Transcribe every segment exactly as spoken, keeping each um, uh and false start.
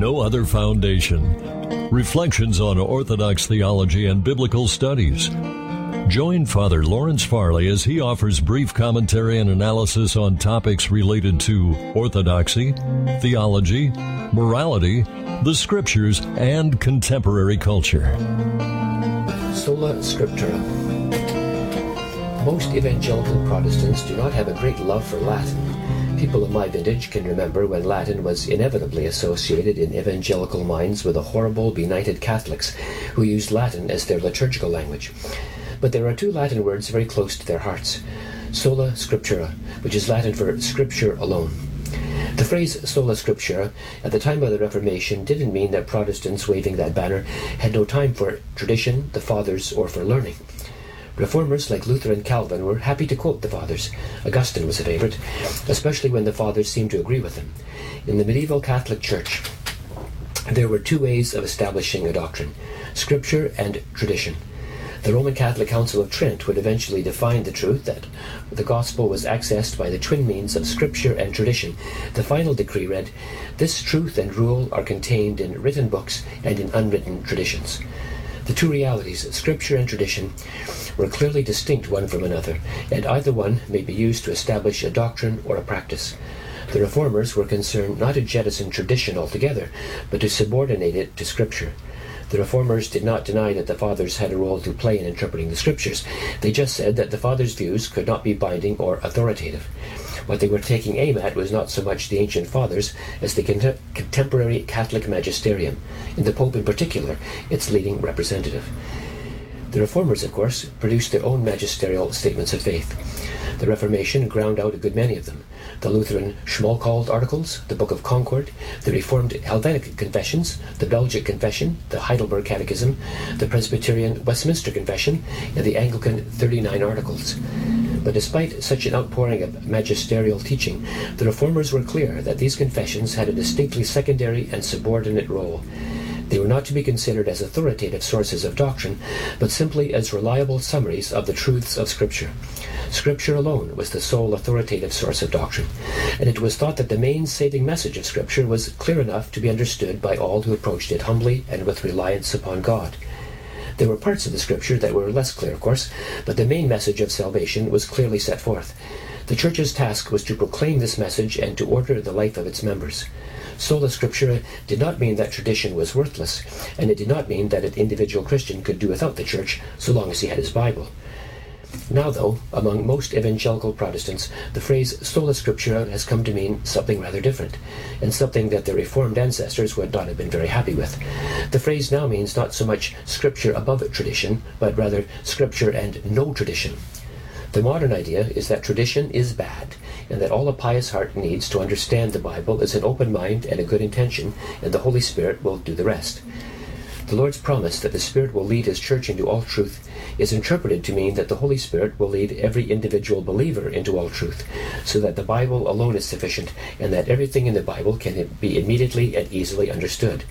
no other foundation. Reflections on Orthodox theology and biblical studies. Join Father Lawrence Farley as he offers brief commentary and analysis on topics related to orthodoxy, theology, morality, the scriptures, and contemporary culture. Sola Scriptura. Most evangelical Protestants do not have a great love for Latin. People of my vintage can remember when Latin was inevitably associated in evangelical minds with the horrible, benighted Catholics who used Latin as their liturgical language. But there are two Latin words very close to their hearts. Sola Scriptura, which is Latin for Scripture alone. The phrase Sola Scriptura at the time of the Reformation didn't mean that Protestants waving that banner had no time for tradition, the Fathers, or for learning. Reformers like Luther and Calvin were happy to quote the Fathers. Augustine was a favorite, especially when the Fathers seemed to agree with him. In the medieval Catholic Church, there were two ways of establishing a doctrine: Scripture and tradition. The Roman Catholic Council of Trent would eventually define the truth that the gospel was accessed by the twin means of Scripture and tradition. The final decree read, "This truth and rule are contained in written books and in unwritten traditions." The two realities, Scripture and tradition, were clearly distinct one from another, and either one may be used to establish a doctrine or a practice. The Reformers were concerned not to jettison tradition altogether, but to subordinate it to Scripture. The Reformers did not deny that the Fathers had a role to play in interpreting the Scriptures. They just said that the Fathers' views could not be binding or authoritative. What they were taking aim at was not so much the ancient Fathers as the contem- contemporary Catholic magisterium, and the Pope in particular, its leading representative. The Reformers, of course, produced their own magisterial statements of faith. The Reformation ground out a good many of them. The Lutheran Schmalkald Articles, the Book of Concord, the Reformed Helvetic Confessions, the Belgic Confession, the Heidelberg Catechism, the Presbyterian Westminster Confession, and the Anglican thirty-nine Articles. But despite such an outpouring of magisterial teaching, the Reformers were clear that these confessions had a distinctly secondary and subordinate role. They were not to be considered as authoritative sources of doctrine, but simply as reliable summaries of the truths of Scripture. Scripture alone was the sole authoritative source of doctrine, and it was thought that the main saving message of Scripture was clear enough to be understood by all who approached it humbly and with reliance upon God. There were parts of the Scripture that were less clear, of course, but the main message of salvation was clearly set forth. The Church's task was to proclaim this message and to order the life of its members. Sola Scriptura did not mean that tradition was worthless, and it did not mean that an individual Christian could do without the Church so long as he had his Bible. Now, though, among most evangelical Protestants, the phrase Sola Scriptura has come to mean something rather different, and something that their Reformed ancestors would not have been very happy with. The phrase now means not so much Scripture above tradition, but rather Scripture and no tradition. The modern idea is that tradition is bad, and that all a pious heart needs to understand the Bible is an open mind and a good intention, and the Holy Spirit will do the rest. The Lord's promise that the Spirit will lead His Church into all truth is interpreted to mean that the Holy Spirit will lead every individual believer into all truth, so that the Bible alone is sufficient, and that everything in the Bible can be immediately and easily understood.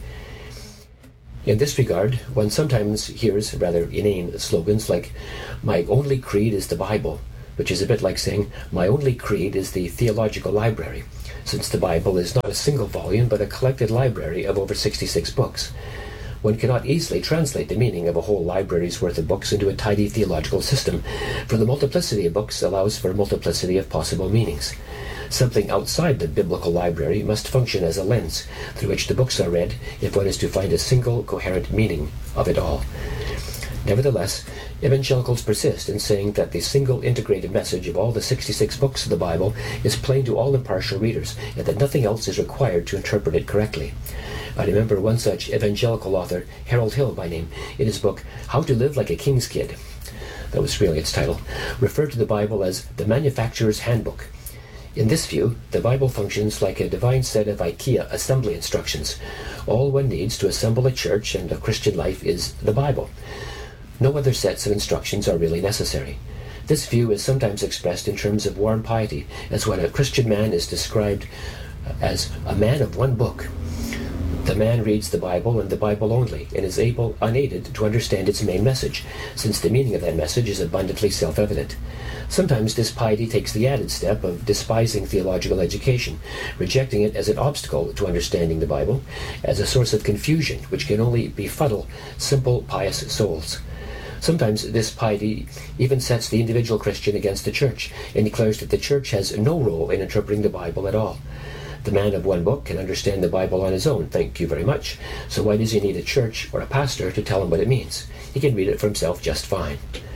In this regard, one sometimes hears rather inane slogans like, "My only creed is the Bible," which is a bit like saying, "My only creed is the theological library," since the Bible is not a single volume but a collected library of over sixty-six books. One cannot easily translate the meaning of a whole library's worth of books into a tidy theological system, for the multiplicity of books allows for a multiplicity of possible meanings. Something outside the biblical library must function as a lens through which the books are read if one is to find a single coherent meaning of it all. Nevertheless, evangelicals persist in saying that the single integrated message of all the sixty-six books of the Bible is plain to all impartial readers, and that nothing else is required to interpret it correctly. I remember one such evangelical author, Harold Hill by name, in his book How to Live Like a King's Kid, that was really its title, referred to the Bible as the manufacturer's handbook. In this view, the Bible functions like a divine set of IKEA assembly instructions. All one needs to assemble a church and a Christian life is the Bible. No other sets of instructions are really necessary. This view is sometimes expressed in terms of warm piety, as when a Christian man is described as a man of one book. The man reads the Bible and the Bible only, and is able, unaided, to understand its main message, since the meaning of that message is abundantly self-evident. Sometimes this piety takes the added step of despising theological education, rejecting it as an obstacle to understanding the Bible, as a source of confusion which can only befuddle simple, pious souls. Sometimes this piety even sets the individual Christian against the Church, and declares that the Church has no role in interpreting the Bible at all. The man of one book can understand the Bible on his own, thank you very much, so why does he need a church or a pastor to tell him what it means? He can read it for himself just fine.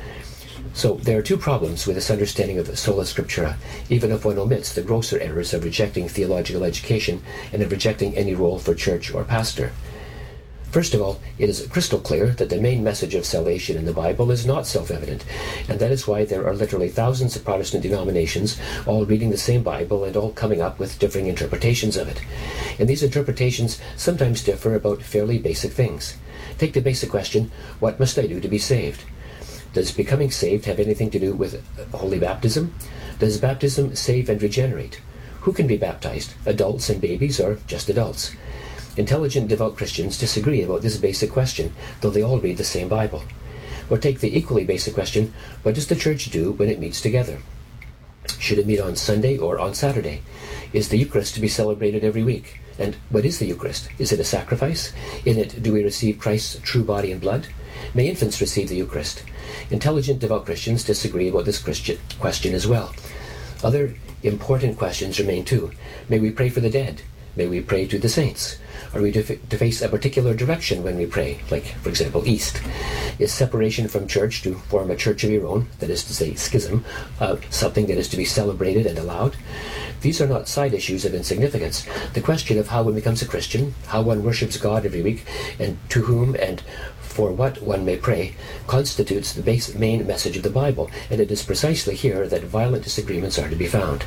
So there are two problems with this understanding of sola scriptura, even if one omits the grosser errors of rejecting theological education and of rejecting any role for church or pastor. First of all, it is crystal clear that the main message of salvation in the Bible is not self-evident, and that is why there are literally thousands of Protestant denominations all reading the same Bible and all coming up with differing interpretations of it. And these interpretations sometimes differ about fairly basic things. Take the basic question, what must I do to be saved? Does becoming saved have anything to do with holy baptism? Does baptism save and regenerate? Who can be baptized, adults and babies, or just adults? Intelligent, devout Christians disagree about this basic question, though they all read the same Bible. Or take the equally basic question, what does the church do when it meets together? Should it meet on Sunday or on Saturday? Is the Eucharist to be celebrated every week? And what is the Eucharist? Is it a sacrifice? In it, do we receive Christ's true body and blood? May infants receive the Eucharist? Intelligent, devout Christians disagree about this Christian question as well. Other important questions remain too. May we pray for the dead? May we pray to the saints? Are we to, f- to face a particular direction when we pray, like, for example, east? Is separation from church to form a church of your own, that is to say, schism, uh, something that is to be celebrated and allowed? These are not side issues of insignificance. The question of how one becomes a Christian, how one worships God every week, and to whom and for what one may pray, constitutes the base main message of the Bible, and it is precisely here that violent disagreements are to be found.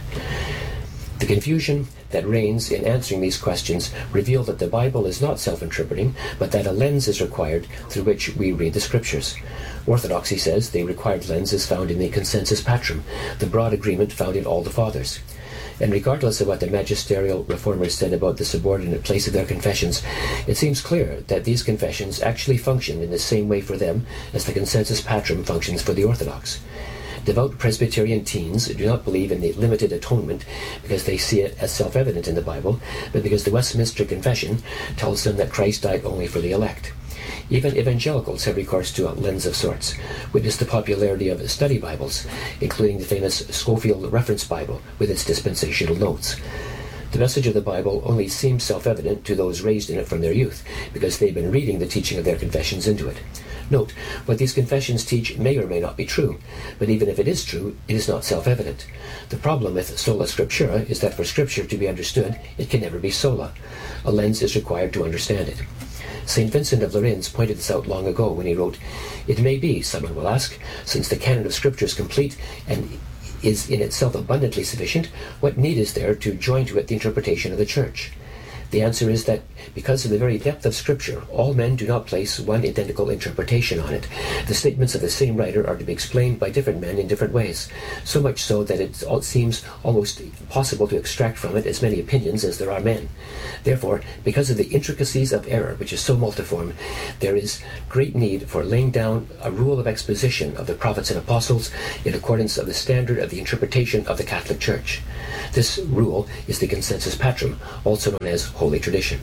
The confusion that reigns in answering these questions reveal that the Bible is not self-interpreting, but that a lens is required through which we read the Scriptures. Orthodoxy says the required lens is found in the consensus patrum, the broad agreement found in all the Fathers. And regardless of what the magisterial reformers said about the subordinate place of their confessions, it seems clear that these confessions actually function in the same way for them as the consensus patrum functions for the Orthodox. Devout Presbyterian teens do not believe in the limited atonement because they see it as self-evident in the Bible, but because the Westminster Confession tells them that Christ died only for the elect. Even evangelicals have recourse to a lens of sorts. Witness the popularity of study Bibles, including the famous Scofield Reference Bible with its dispensational notes. The message of the Bible only seems self-evident to those raised in it from their youth, because they've been reading the teaching of their confessions into it. Note, what these confessions teach may or may not be true, but even if it is true, it is not self-evident. The problem with sola scriptura is that for Scripture to be understood, it can never be sola. A lens is required to understand it. Saint Vincent of Lerins pointed this out long ago when he wrote, "It may be, someone will ask, since the canon of Scripture is complete and is in itself abundantly sufficient, what need is there to join to it the interpretation of the Church?" The answer is that because of the very depth of Scripture, all men do not place one identical interpretation on it. The statements of the same writer are to be explained by different men in different ways, so much so that it seems almost possible to extract from it as many opinions as there are men. Therefore, because of the intricacies of error, which is so multiform, there is great need for laying down a rule of exposition of the prophets and apostles in accordance of the standard of the interpretation of the Catholic Church. This rule is the consensus patrum, also known as Holy Tradition.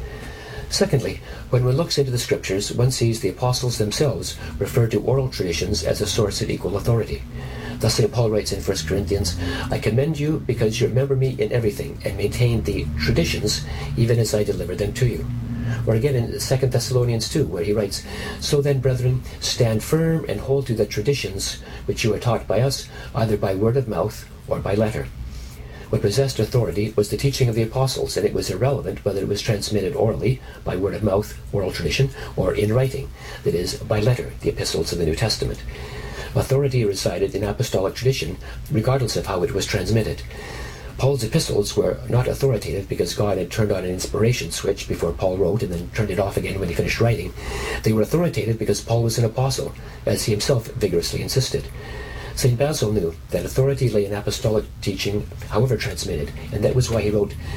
Secondly, when one looks into the Scriptures, one sees the apostles themselves refer to oral traditions as a source of equal authority. Thus Saint Paul writes in First Corinthians, "I commend you because you remember me in everything and maintain the traditions even as I delivered them to you." Or again in Second Thessalonians two, where he writes, "So then, brethren, stand firm and hold to the traditions which you were taught by us, either by word of mouth or by letter." What possessed authority was the teaching of the apostles, and it was irrelevant whether it was transmitted orally, by word of mouth, oral tradition, or in writing, that is, by letter, the epistles of the New Testament. Authority resided in apostolic tradition, regardless of how it was transmitted. Paul's epistles were not authoritative because God had turned on an inspiration switch before Paul wrote and then turned it off again when he finished writing. They were authoritative because Paul was an apostle, as he himself vigorously insisted. Saint Basil knew that authority lay in apostolic teaching, however transmitted, and that was why he wrote,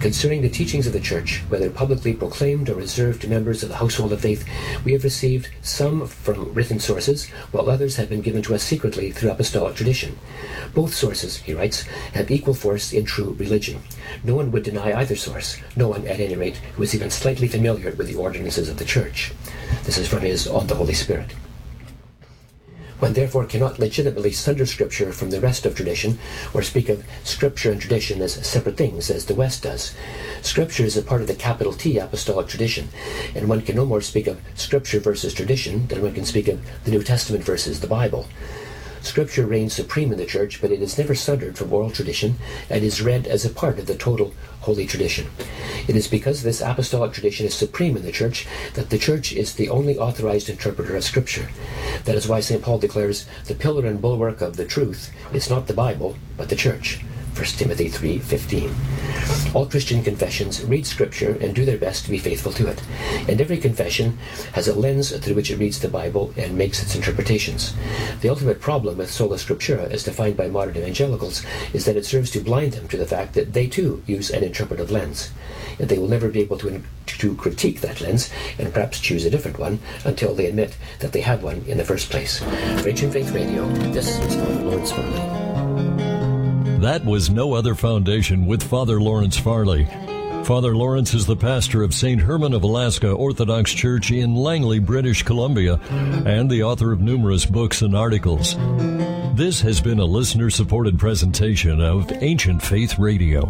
Concerning the teachings of the Church, whether publicly proclaimed or reserved to members of the household of faith, we have received some from written sources, while others have been given to us secretly through apostolic tradition. Both sources, he writes, have equal force in true religion. No one would deny either source, no one, at any rate, who is even slightly familiar with the ordinances of the Church. This is from his On the Holy Spirit. One therefore cannot legitimately sunder Scripture from the rest of tradition, or speak of Scripture and tradition as separate things, as the West does. Scripture is a part of the capital T apostolic tradition, and one can no more speak of Scripture versus tradition than one can speak of the New Testament versus the Bible. Scripture reigns supreme in the Church, but it is never sundered from oral tradition, and is read as a part of the total holy tradition. It is because this apostolic tradition is supreme in the Church that the Church is the only authorized interpreter of Scripture. That is why Saint Paul declares, the pillar and bulwark of the truth is not the Bible, but the Church. First Timothy three fifteen. All Christian confessions read Scripture and do their best to be faithful to it, and every confession has a lens through which it reads the Bible and makes its interpretations. The ultimate problem with sola scriptura, as defined by modern evangelicals, is that it serves to blind them to the fact that they too use an interpretive lens, and they will never be able to, to critique that lens and perhaps choose a different one until they admit that they had one in the first place. For Ancient Faith Radio, this is Father Lawrence Farley. That was No Other Foundation with Father Lawrence Farley. Father Lawrence is the pastor of Saint Herman of Alaska Orthodox Church in Langley, British Columbia, and the author of numerous books and articles. This has been a listener-supported presentation of Ancient Faith Radio.